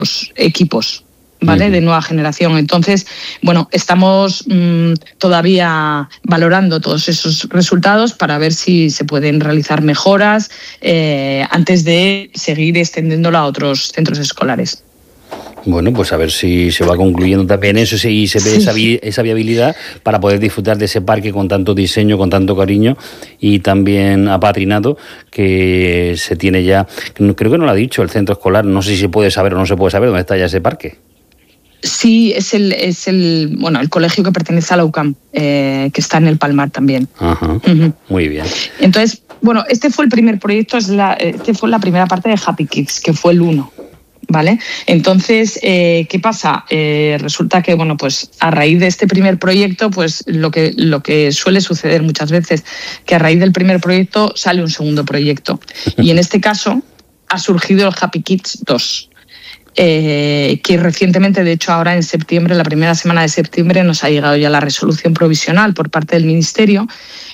equipos, ¿vale? De nueva generación. Entonces, bueno, estamos todavía valorando todos esos resultados para ver si se pueden realizar mejoras antes de seguir extendiéndolo a otros centros escolares. Bueno, pues a ver si se va concluyendo también eso y se ve esa viabilidad para poder disfrutar de ese parque con tanto diseño, con tanto cariño y también apadrinado que se tiene ya. Creo que no lo ha dicho el centro escolar, no sé si se puede saber o no se puede saber dónde está ya ese parque. Sí, es el colegio que pertenece a la UCAM, que está en el Palmar también. Ajá, muy bien. Entonces, bueno, este fue el primer proyecto, fue la primera parte de Happy Kids, que fue el 1. ¿Vale? Entonces, ¿qué pasa? Resulta que, bueno, pues a raíz de este primer proyecto, pues lo que suele suceder muchas veces, que a raíz del primer proyecto sale un segundo proyecto. Y en este caso ha surgido el Happy Kids 2. Que recientemente, de hecho ahora en septiembre, la primera semana de septiembre, nos ha llegado ya la resolución provisional por parte del Ministerio,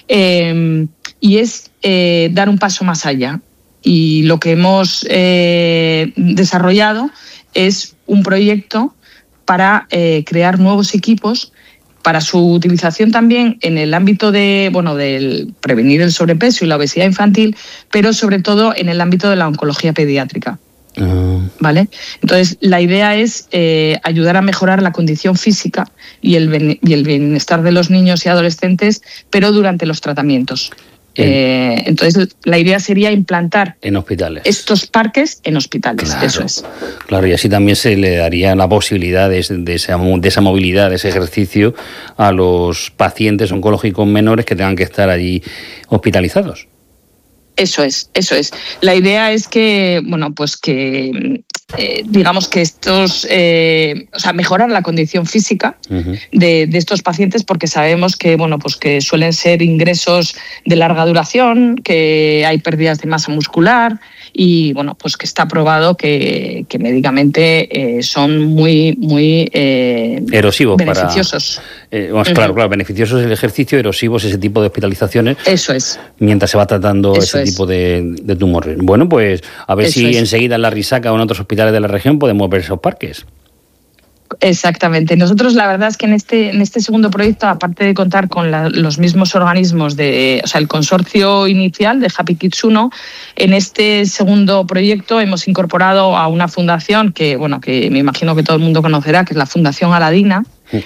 y es dar un paso más allá. Y lo que hemos desarrollado es un proyecto para crear nuevos equipos para su utilización también en el ámbito del prevenir el sobrepeso y la obesidad infantil, pero sobre todo en el ámbito de la oncología pediátrica. ¿Vale? Entonces, la idea es ayudar a mejorar la condición física y el bienestar de los niños y adolescentes, pero durante los tratamientes. Entonces, la idea sería implantar en hospitales estos parques en hospitales. Claro, eso es. Claro, y así también se le daría la posibilidad de esa movilidad, de ese ejercicio a los pacientes oncológicos menores que tengan que estar allí hospitalizados. Eso es. La idea es que, bueno, pues que digamos que estos, mejorar la condición física de estos pacientes, porque sabemos que, bueno, pues que suelen ser ingresos de larga duración, que hay pérdidas de masa muscular y, bueno, pues que está probado que médicamente son muy erosivos, beneficiosos. Claro, beneficiosos el ejercicio, erosivos ese tipo de hospitalizaciones. Eso es. Mientras se va tratando ese tipo de tumores. Bueno, pues a ver si enseguida en la Risaca o en otros hospitales de la región podemos ver esos parques. Exactamente. Nosotros la verdad es que en este segundo proyecto, aparte de contar con los mismos organismos el consorcio inicial de Happy Kids 1, en este segundo proyecto hemos incorporado a una fundación que me imagino que todo el mundo conocerá, que es la Fundación Aladina.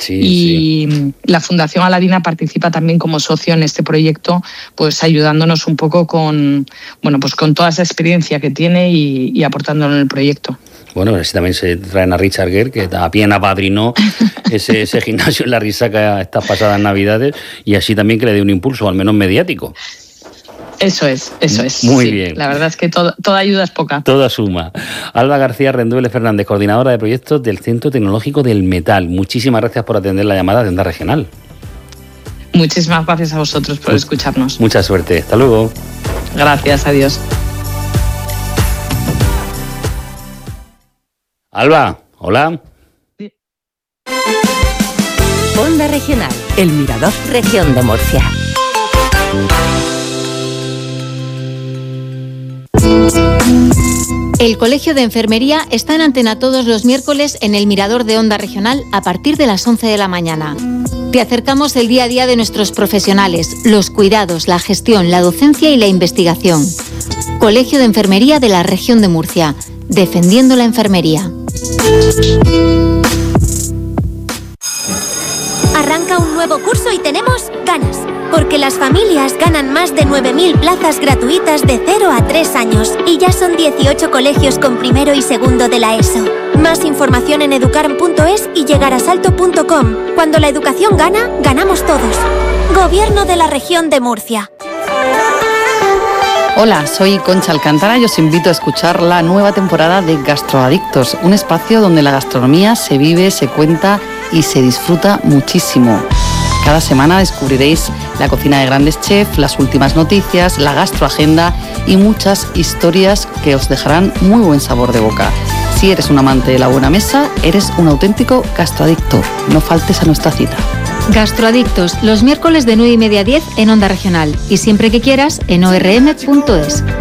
Sí. La Fundación Aladina participa también como socio en este proyecto, pues ayudándonos un poco con toda esa experiencia que tiene y aportándolo en el proyecto. Bueno, así también se traen a Richard Gere, que también apadrinó ese gimnasio en la Risaca estas pasadas Navidades, y así también que le dé un impulso, al menos mediático. Eso es. Muy bien. La verdad es que toda ayuda es poca. Toda suma. Alba García Rendueles Fernández, coordinadora de proyectos del Centro Tecnológico del Metal. Muchísimas gracias por atender la llamada de Onda Regional. Muchísimas gracias a vosotros por escucharnos. Mucha suerte. Hasta luego. Gracias, adiós. Alba, hola. Onda Regional, El Mirador, Región de Murcia. El Colegio de Enfermería está en antena todos los miércoles en el Mirador de Onda Regional a partir de las 11 de la mañana. Te acercamos el día a día de nuestros profesionales, los cuidados, la gestión, la docencia y la investigación. Colegio de Enfermería de la Región de Murcia, defendiendo la enfermería. Arranca un nuevo curso y tenemos ganas, porque las familias ganan más de 9.000 plazas gratuitas de 0 a 3 años y ya son 18 colegios con primero y segundo de la ESO. Más información en educarm.es y llegarasalto.com. Cuando la educación gana, ganamos todos. Gobierno de la Región de Murcia. Hola, soy Concha Alcántara y os invito a escuchar la nueva temporada de Gastroadictos, un espacio donde la gastronomía se vive, se cuenta y se disfruta muchísimo. Cada semana descubriréis la cocina de grandes chefs, las últimas noticias, la gastroagenda y muchas historias que os dejarán muy buen sabor de boca. Si eres un amante de la buena mesa, eres un auténtico gastroadicto. No faltes a nuestra cita. Gastroadictos, los miércoles de 9:30 a 10 en Onda Regional y siempre que quieras en orm.es.